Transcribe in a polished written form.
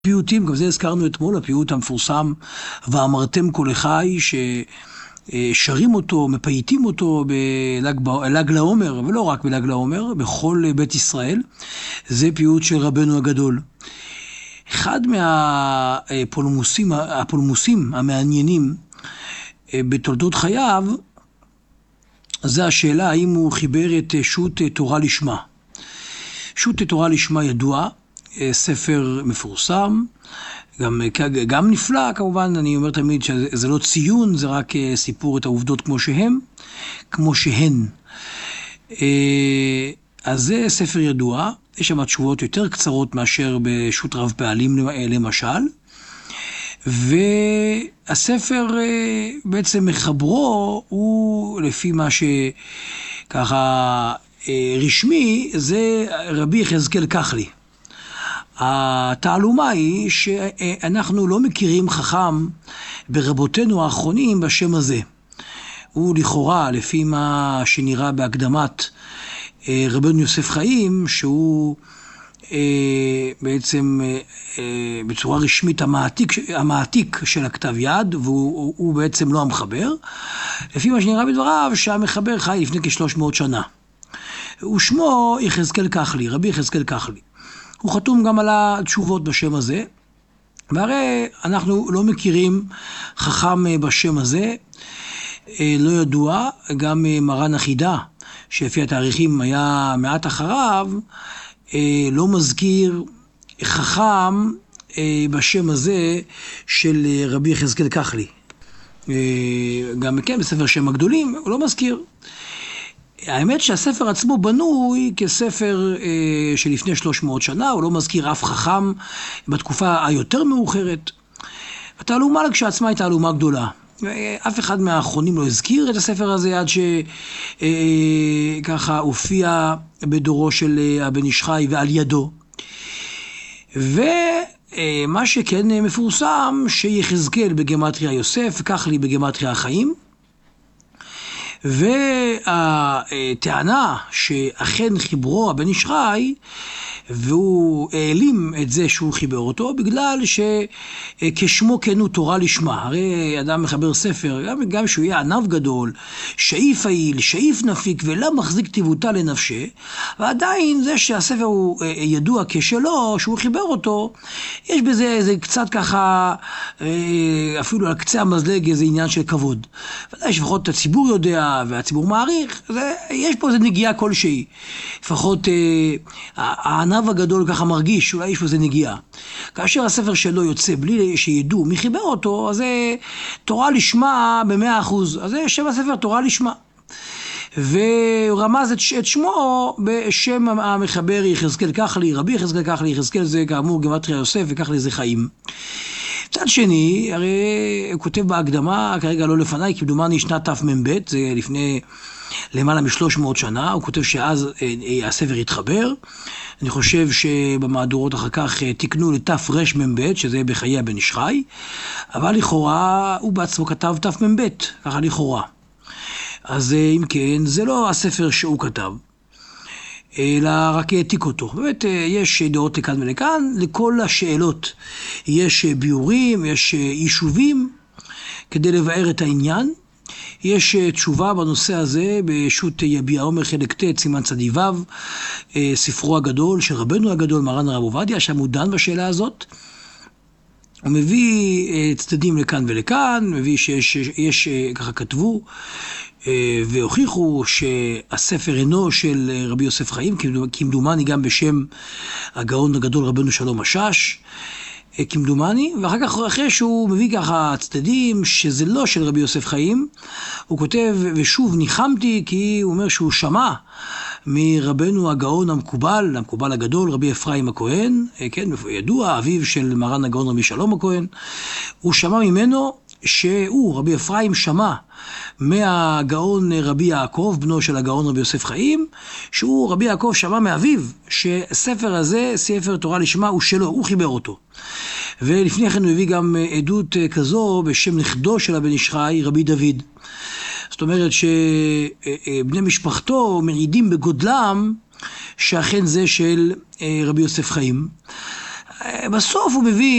פיוטים, גם זה הזכרנו אתמול, הפיוט המפורסם, ואמרתם כל אחי, ששרים אותו, מפייטים אותו בל"ג לעומר, ולא רק בל"ג לעומר, בכל בית ישראל. זה פיוט של רבנו הגדול. אחד מהפולמוסים המעניינים בתולדות חייו, זה השאלה האם הוא חיבר את שו"ת תורה לשמה. שו"ת תורה לשמה ידוע, ספר מפורסם, גם נפלא כמובן. אני אומר תמיד שזה לא ציון, זה רק סיפור את העובדות כמו שהן. אז זה ספר ידוע, יש שם תשובות יותר קצרות מאשר בשו"ת רב פעלים למשל, והספר בעצם מחברו הוא לפי מה שככה רשמי, זה רבי יחזקאל כחלי. התעלומה היא שאנחנו לא מכירים חכם ברבותינו האחרונים בשם הזה. הוא לכאורה, לפי מה שנראה בהקדמת רבנו יוסף חיים, שהוא בעצם בצורה רשמית המעתיק של הכתב יד, והוא בעצם לא המחבר. לפי מה שנראה בדבריו, שהמחבר חי לפני כ-300 שנה. ושמו יחזקאל כחלי, רבי יחזקאל כחלי. הוא חתום גם על התשובות בשם הזה, והרי אנחנו לא מכירים חכם בשם הזה, לא ידוע. גם מרן החידה, שלפי התאריכים היה מעט אחריו, לא מזכיר חכם בשם הזה של רבי יחזקאל כחלי. גם כן בספר שם הגדולים הוא לא מזכיר. האמת שהספר עצמו בנוי כספר שלפני 300 שנה, הוא לא מזכיר אף חכם בתקופה היותר מאוחרת. התעלומה כשעצמה היא תעלומה גדולה. אף אחד מהאחרונים לא הזכיר את הספר הזה עד שככה הופיע בדורו של הבן איש חי ועל ידו. ומה שכן מפורסם, שיחזקאל בגמטריה יוסף, כחלי בגמטריה החיים. והטענה שאכן חיברו הבן איש חי, והוא העלים את זה שהוא חיבר אותו, בגלל שכשמו כן הוא תורה לשמה. הרי אדם מחבר ספר, גם שהוא יהיה ענב גדול, שאיף העיל, שאיף נפיק, ולא מחזיק כתיבותה לנפשה, ועדיין זה שהספר הוא ידוע כשלו, שהוא חיבר אותו, יש בזה איזה קצת ככה, אפילו על קצה המזלג איזה עניין של כבוד. ודאי שפחות הציבור יודע, והציבור מעריך, יש פה איזה נגיעה כלשהי. לפחות הענב הגדול ככה מרגיש, אולי יש פה איזה נגיעה. כאשר הספר שלו יוצא בלי שידעו מי חיבר אותו, אז זה תורה לשמה ב100%. אז זה שם הספר תורה לשמה. והוא רמז את שמו בשם המחבר יחזקאל כחלי, רבי יחזקאל כחלי. יחזקאל זה כאמור גמטריה יוסף, וכחלי זה חיים. מצד שני, הרי הוא כותב בהקדמה, כרגע לא לפניי, כמדומני שנת תמ"ב, זה לפני למעלה מ300 שנה, הוא כותב שאז הספר התחבר. אני חושב שבמהדורות אחר כך תקנו לתרמ"ב, שזה בחיי הבן איש חי, אבל לכאורה הוא בעצמו כתב תמ"ב, ככה לכאורה. אז אם כן, זה לא הספר שהוא כתב, אלא רק העתיק אותו. באמת יש דעות לכאן ולכאן, לכל השאלות יש ביורים, יש יישובים כדי לבאר את העניין. יש תשובה בנושא הזה בשו"ת יביע עומר חלק ט' סימן צדיו, ספרו הגדול של רבנו הגדול מרן הרב עובדיה, שם הוא דן בשאלה הזאת. הוא מביא צדדים לכאן ולכאן, מביא שיש ככה כתבו והוכיחו שהספר אינו של רבי יוסף חיים, כמדומני גם בשם הגאון הגדול רבנו שלום משאש, כמדומני. ואחר כך, אחרי שהוא מביא ככה צדדים שזה לא של רבי יוסף חיים, הוא כותב, ושוב ניחמתי, כי הוא אומר שהוא שמע מרבנו הגאון המקובל הגדול, רבי אפרים הכהן, כן, ידוע, אביו של מרן הגאון רבי שלום הכהן. הוא שמע ממנו שהוא, רבי אפרים, שמע מהגאון רבי יעקב, בנו של הגאון רבי יוסף חיים, שהוא, רבי יעקב, שמע מאביו שספר הזה, ספר תורה לשמה, הוא שלו, הוא חיבר אותו. ולפני כן הוא הביא גם עדות כזו בשם נכדו של הבן איש חי, רבי דוד. זאת אומרת שבני משפחתו מעידים בגודלם שאכן זה של רבי יוסף חיים. בסוף הוא מביא